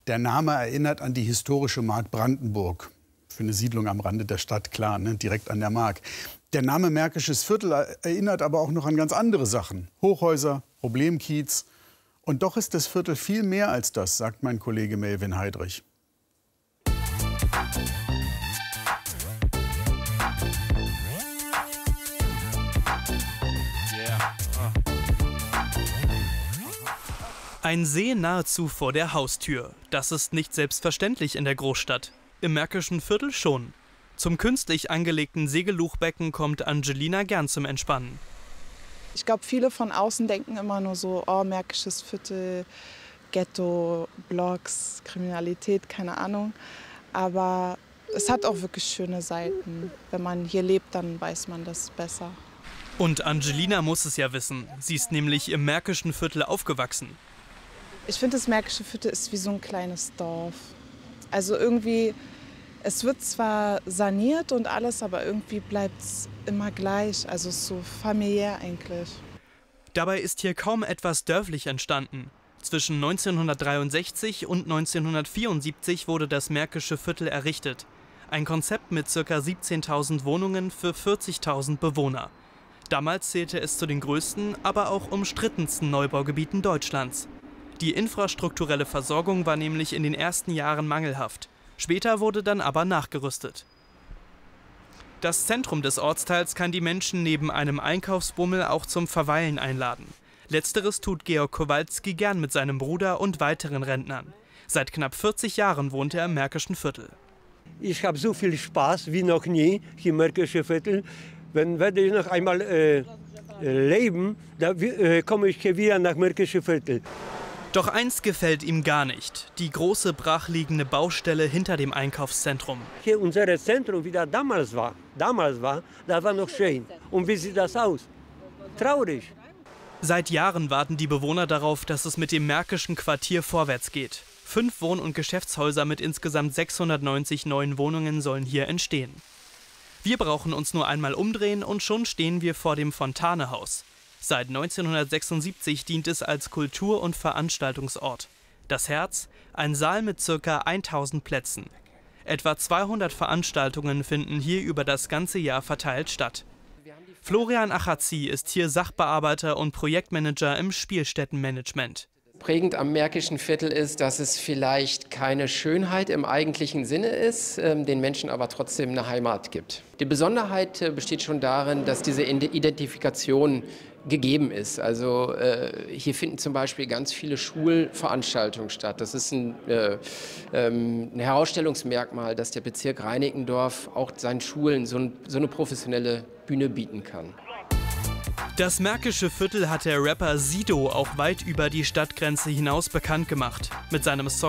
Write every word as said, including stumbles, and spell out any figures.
Der Name erinnert an die historische Mark Brandenburg. Für eine Siedlung am Rande der Stadt, klar, ne? Direkt an der Mark. Der Name Märkisches Viertel erinnert aber auch noch an ganz andere Sachen. Hochhäuser, Problemkiez. Und doch ist das Viertel viel mehr als das, sagt mein Kollege Melvin Heidrich. Ein See nahezu vor der Haustür. Das ist nicht selbstverständlich in der Großstadt. Im Märkischen Viertel schon. Zum künstlich angelegten Segeluchbecken kommt Angelina gern zum Entspannen. Ich glaube, viele von außen denken immer nur so, oh, Märkisches Viertel, Ghetto, Blocks, Kriminalität, keine Ahnung. Aber es hat auch wirklich schöne Seiten. Wenn man hier lebt, dann weiß man das besser. Und Angelina muss es ja wissen. Sie ist nämlich im Märkischen Viertel aufgewachsen. Ich finde, das Märkische Viertel ist wie so ein kleines Dorf. Also irgendwie, es wird zwar saniert und alles, aber irgendwie bleibt es immer gleich. Also es ist so familiär eigentlich. Dabei ist hier kaum etwas dörflich entstanden. Zwischen neunzehnhundertdreiundsechzig und neunzehnhundertvierundsiebzig wurde das Märkische Viertel errichtet. Ein Konzept mit ca. siebzehntausend Wohnungen für vierzigtausend Bewohner. Damals zählte es zu den größten, aber auch umstrittensten Neubaugebieten Deutschlands. Die infrastrukturelle Versorgung war nämlich in den ersten Jahren mangelhaft. Später wurde dann aber nachgerüstet. Das Zentrum des Ortsteils kann die Menschen neben einem Einkaufsbummel auch zum Verweilen einladen. Letzteres tut Georg Kowalski gern mit seinem Bruder und weiteren Rentnern. Seit knapp vierzig Jahren wohnt er im Märkischen Viertel. Ich habe so viel Spaß wie noch nie hier im Märkischen Viertel. Wenn werde ich noch einmal äh, leben, dann äh, komme ich hier wieder nach Märkischen Viertel. Doch eins gefällt ihm gar nicht: die große brachliegende Baustelle hinter dem Einkaufszentrum. Hier unser Zentrum, wie das damals war, damals war, das war noch schön. Und wie sieht das aus? Traurig. Seit Jahren warten die Bewohner darauf, dass es mit dem Märkischen Quartier vorwärts geht. Fünf Wohn- und Geschäftshäuser mit insgesamt sechshundertneunzig neuen Wohnungen sollen hier entstehen. Wir brauchen uns nur einmal umdrehen und schon stehen wir vor dem Fontane-Haus. Seit neunzehnhundertsechsundsiebzig dient es als Kultur- und Veranstaltungsort. Das Herz, ein Saal mit ca. tausend Plätzen. Etwa zweihundert Veranstaltungen finden hier über das ganze Jahr verteilt statt. Florian Achazi ist hier Sachbearbeiter und Projektmanager im Spielstättenmanagement. Prägend am Märkischen Viertel ist, dass es vielleicht keine Schönheit im eigentlichen Sinne ist, äh, den Menschen aber trotzdem eine Heimat gibt. Die Besonderheit äh, besteht schon darin, dass diese Identifikation gegeben ist. Also äh, hier finden zum Beispiel ganz viele Schulveranstaltungen statt. Das ist ein, äh, ähm, ein Herausstellungsmerkmal, dass der Bezirk Reinickendorf auch seinen Schulen so, ein, so eine professionelle Bühne bieten kann. Das Märkische Viertel hat der Rapper Sido auch weit über die Stadtgrenze hinaus bekannt gemacht. Mit seinem Song